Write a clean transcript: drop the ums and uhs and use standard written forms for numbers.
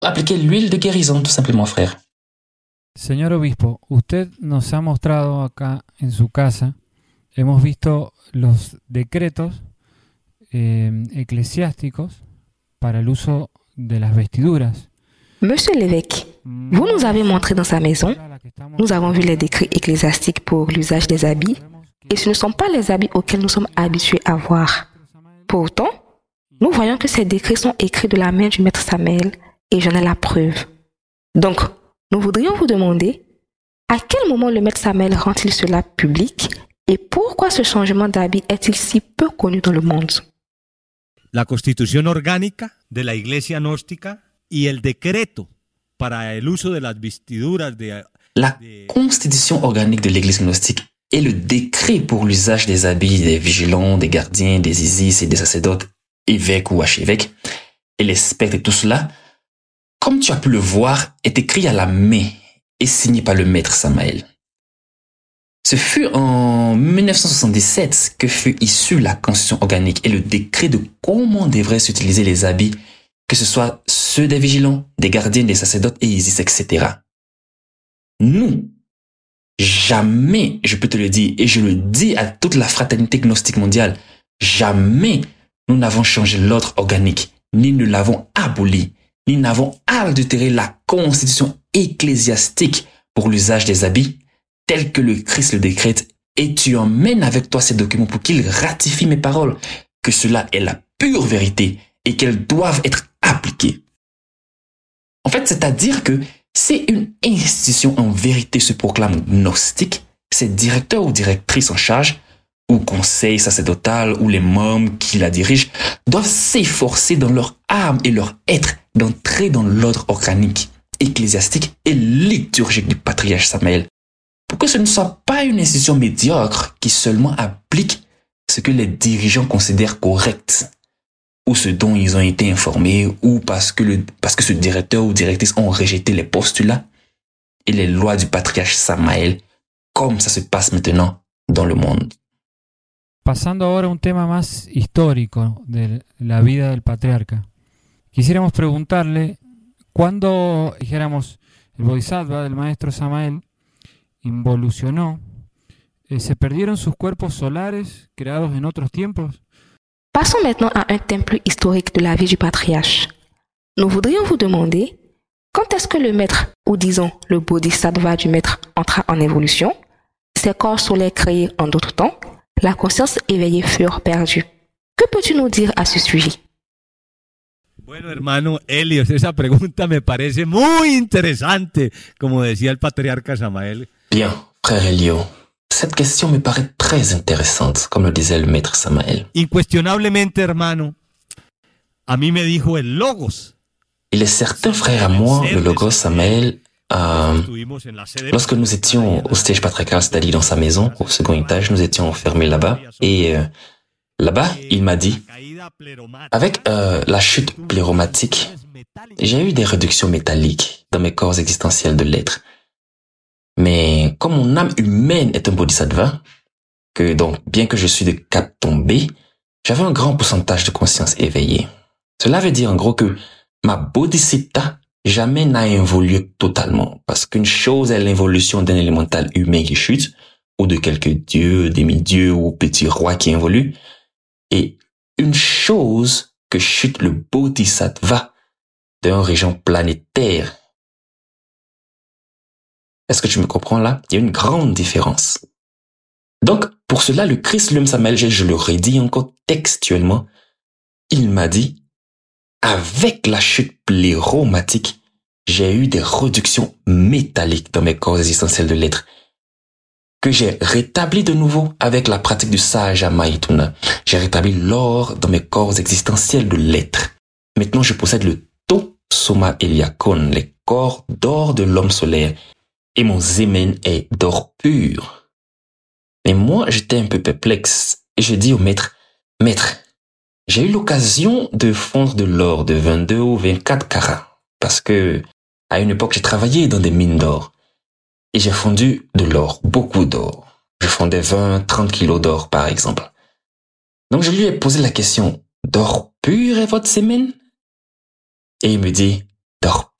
appliquer l'huile de guérison, tout simplement, frère. Señor obispo, usted nos ha mostrado acá en su casa, hemos visto los decretos eclesiásticos para el uso de las vestiduras. Monsieur l'évêque, vous nous avez montré dans sa maison, nous avons vu les décrets ecclésiastiques pour l'usage des habits, et ce ne sont pas les habits auxquels nous sommes habitués à voir. Pourtant, nous voyons que ces décrets sont écrits de la main du maître Samuel, et j'en ai la preuve. Donc, nous voudrions vous demander, à quel moment le maître Samuel rend-il cela public, et pourquoi ce changement d'habit est-il si peu connu dans le monde? La Constitución Orgánica de la Iglesia Gnóstica y el decreto para el uso de las vestiduras de... La constitution organique de l'Église gnostique et le décret pour l'usage des habits des vigilants, des gardiens, des Isis et des sacerdotes, évêques ou archevêques, et les spectres et tout cela, comme tu as pu le voir, est écrit à la main et signé par le maître Samaël. Ce fut en 1977 que fut issue la constitution organique et le décret de comment devraient s'utiliser les habits, que ce soit ceux des vigilants, des gardiens, des sacerdotes et Isis, etc. Nous, jamais, je peux te le dire, et je le dis à toute la fraternité gnostique mondiale, jamais nous n'avons changé l'ordre organique, ni ne l'avons aboli, ni n'avons adultéré la constitution ecclésiastique pour l'usage des habits, tel que le Christ le décrète, et tu emmènes avec toi ces documents pour qu'ils ratifient mes paroles, que cela est la pure vérité et qu'elles doivent être appliquées. En fait, c'est-à-dire que si une institution en vérité se proclame gnostique, ses directeurs ou directrices en charge, ou conseil sacerdotal, ou les membres qui la dirigent, doivent s'efforcer dans leur âme et leur être d'entrer dans l'ordre organique, ecclésiastique et liturgique du patriarche Samuel, pour que ce ne soit pas une institution médiocre qui seulement applique ce que les dirigeants considèrent correct, ou ce dont ils ont été informés, ou parce que ce directeur ou directrice ont rejeté les postulats et les lois du patriarche Samael, comme ça se passe maintenant dans le monde. Pasando ahora a un tema más histórico de la vida del patriarca, quisiéramos preguntarle, cuando, dijéramos, el Bodhisattva del maestro Samael involucionó, ¿se perdieron sus cuerpos solares creados en otros tiempos? Passons maintenant à un thème plus historique de la vie du patriarche. Nous voudrions vous demander, quand est-ce que le maître, ou disons le Bodhisattva du maître, entra en évolution? Ses corps solaires créés en d'autres temps, la conscience éveillée furent perdus. Que peux-tu nous dire à ce sujet? Bueno, hermano Helios, esa pregunta me parece muy interesante, como decía el patriarca Samael. Bien, frère Elio, cette question me paraît très intéressante, comme le disait le maître Samael. Incuestionablemente, hermano, a mí me dijo el Logos. Il est certain, frère, à moi, le Logos Samael, lorsque nous étions au siège patriarcal, c'est-à-dire dans sa maison, au second étage, nous étions enfermés là-bas, et là-bas, il m'a dit, avec la chute pléromatique, j'ai eu des réductions métalliques dans mes corps existentiels de l'être. Mais comme mon âme humaine est un bodhisattva, que donc, bien que je suis de cap tombé, j'avais un grand pourcentage de conscience éveillée. Cela veut dire en gros que ma bodhisattva jamais n'a évolué totalement, parce qu'une chose est l'évolution d'un élémental humain qui chute, ou de quelques dieux, demi-dieux ou petits rois qui évoluent, et une chose que chute le bodhisattva d'un régent planétaire. Est-ce que tu me comprends là? Il y a une grande différence. Donc, pour cela, le Christ lui-même Samael, je le redis encore textuellement, il m'a dit, avec la chute pléromatique, j'ai eu des réductions métalliques dans mes corps existentiels de l'être, que j'ai rétabli de nouveau avec la pratique du Sahaja Maituna. J'ai rétabli l'or dans mes corps existentiels de l'être. Maintenant, je possède le To Soma Eliakon, les corps d'or de l'homme solaire, et mon zémen est d'or pur. Mais moi, j'étais un peu perplexe, et je dis au maître, « Maître, j'ai eu l'occasion de fondre de l'or de 22 ou 24 carats, parce que à une époque, j'ai travaillé dans des mines d'or. Et j'ai fondu de l'or, beaucoup d'or. Je fondais 20, 30 kilos d'or, par exemple. Donc, je lui ai posé la question, d'or pur est votre sémène? Et il me dit, dors